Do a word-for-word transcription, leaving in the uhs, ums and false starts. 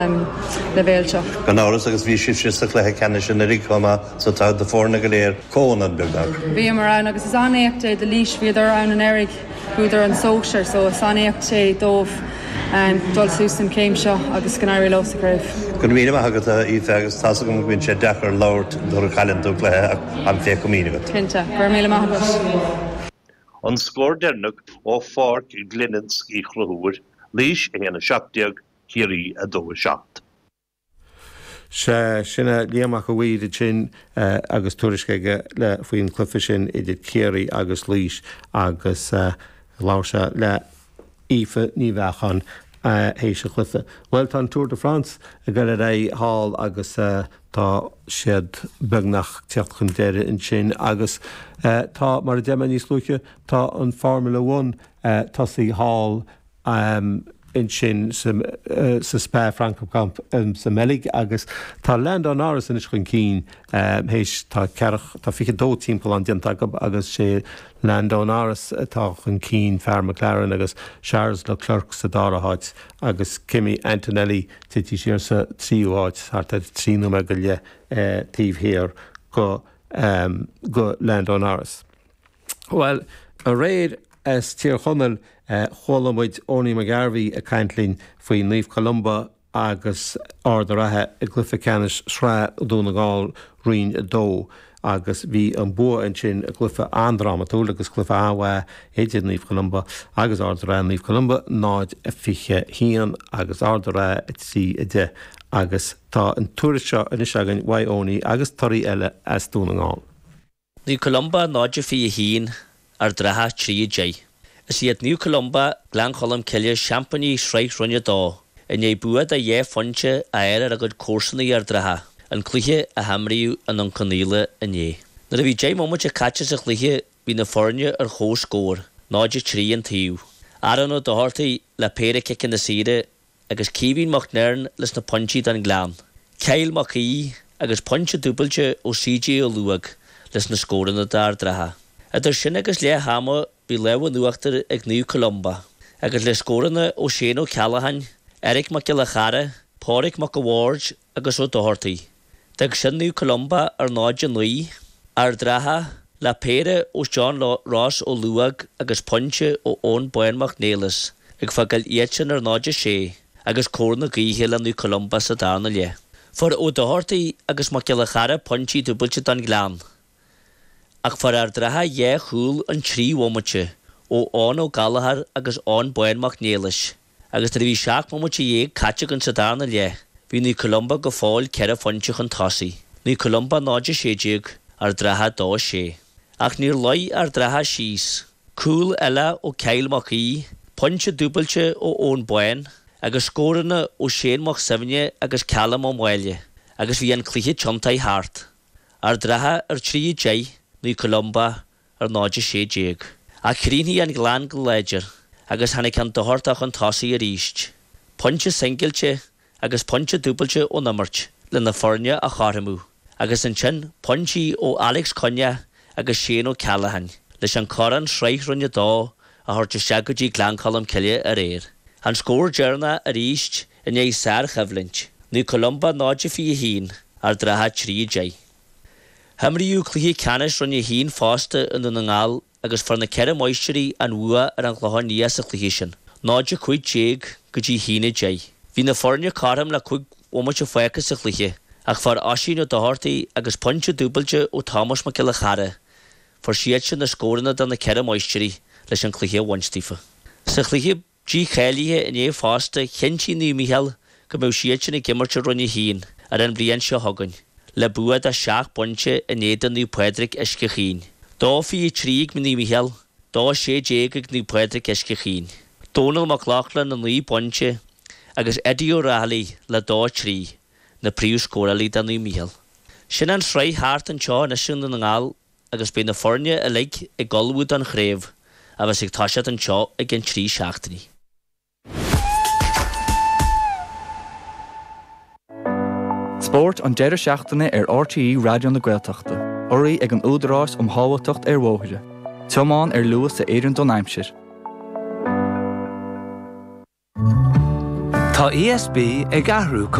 le bhéilte. Gan áras agus bhí si siach le ceanne sin rí comma sa tá de fórna go léir cónan beagach. Bhí mar an agus is anéachta de lís viidir an an Eric búidir an sóisiir, so is anéacht sé dómh dul súsan céim seo agus gnáirí los a gréibh. Gon mína agad ífe agus tá go bhíonn sé dechar láirt do chalan dú le an fé comínigat. Cinnte, gur míle maithas. An scór dernach ó fárt i glinins í chluthúir, lís a héana seachtaíag cíirí a dó seacht. Se sinna líamach go bhíad sin agus tuairisceige le faoin clufa sin idir céirí agus lís agus láirse le ífe ní bhechan hééis se chlufa. Well tá Tour de France a go ré hall agus tá siad beagnach teocht chun deire in sin agus tá mar a deime níos luúche tá an Formula one tosaí hall in sin sa Spa Francorchamps sa Melig agus tá Lando Norris in is chun cín hééis tá cearach tá fi dó timppla an dianta agus sé Lando Norris tá chun cín fear McLaren agus Charles Leclerc sa dáraáid agus Kimi Antonelli tití siar sa tríúáid hart tríú me go le tíomhhéir go go Lando Norris. Well, a réir as tíar chonel cholamid Orny McGarvey a caintlín faoin Líomh Columba agus ardarathe i glufa canis srá dúna gáil rion a dó agus bhí an bua an sin a glufa andramatúil agus glufa áha éidir Líomh Columba agus ardará Líomh Columba náid a fiche hían agus ardará a tí a de agus tá an túriseo in is agan Waioní agus torí eile as dúna gáil. Líomh Columba náid a fi hían ardrathe trí dé. Is iad Níl Columba glan cholam ciile champaní sreich runne dó, in é buad a dhé fonse a éire a god córsanna ar dratha, an cluiche a hamriú an an coníle a né. Na a bhí dé moment a catcha sa cluiche bhí na forne ar chó scór, náide trí an tíú. Aran ó dohartaí le péire cicin na sire agus cíhín mach nairn leis na ponchí dan glán. Ceil mach í agus ponche dúbalte ó C J ó luag leis na scóranna dar dratha. Idir sin agus le hama bhí leha nuachtar ag Níl Columba, agus le scóranna ó Shane O'Callaghan, Eric McGillachara, Pádraig McAward agus ó dohartaí. Dag sin Níl Columba ar náide nuí, ar dratha le péire ó John Ross ó luag agus ponche ó ón Boyan McNeilis, ag fagal iadsin ar náide sé, agus córna gaithe le Níl Columba sa dána le. For ó dohartaí agus McGillachara ponchí dúbalte dan glán. Ach far ar dratha dhé chúl an trí womate ó ón O'Gallagher agus ón Boyan McNeilis, agus tar bhí seach womate dhé catcha gan sa dána le, bhí Níl Columba go fáil ceire fonse chun tosaí. Níl Columba náide sé déag ar dratha dó sé. Ach níor loi ar dratha síos, cúl eile ó Ceil Mac í, ponche dúbalte ó ón Boyan, agus scóranna ó Shane Mac Sevigny agus Callum ó Moelle, agus bhí an cluiche tiontaí hart. Ar dratha ar trí dé, Níl Columba ar náide sé déag. A chríonhí an glán go léidir, agus hanig an dohartach an tosaí ar íst. Ponche singilte agus ponche dúbalte ó namart le na forne a charamú, agus an sin ponchí ó Alex Cogna agus Shane O'Callaghan, leis an coran sreich runne dó a thuirte seagadí glán cholam ciile ar éir. An scór dearna ar íst in é sár cheflint. Níl Columba náide fi hín ar dratha trí dé. Hamriú cluiche canis runne hín fásta in an ngáil agus far na ceire moisteí an bhua ar an chluáin níos a cluiche sin. Náide chuid déag go dtí hína dé. Bhí na forne carm le chuig ómate foicha sa cluiche, ach far asín ó dohartaí agus ponche dúbalte ó Thomas McGillachara, for siad sin na scóranna dan na ceire moisteí leis an cluiche bhaintífa. Sa cluiche dí chailíthe in é fásta chintí ní Michael go mbeadh siad sin na gimmarte runne hín ar an bhríon seo hagann, le buad a seach ponche in éidir Níl Pádraig isce chin. Dó fi tríg mi Níl Michael, dó sé déag ag Níl Pádraig isce chin. Donal McLaughlin an Níl ponche agus Eddie O'Reilly le dó trí na príú scóralaí dan Níl Michael. Sin an sreich hart an seo na sin an ngáil agus bé na forne a leig ag golbhúd an chréibh a bheits ag táisiad an seo ag an trí seachtaí. Sport an deireadh seachtaine ar R T E Radio na Gaeltachta. Oraí ag an údarás um hábhairteacht ar mhóthaire. Teamáin ar luas sa Éireann Don Aimsir. Tá E S B ag ahrú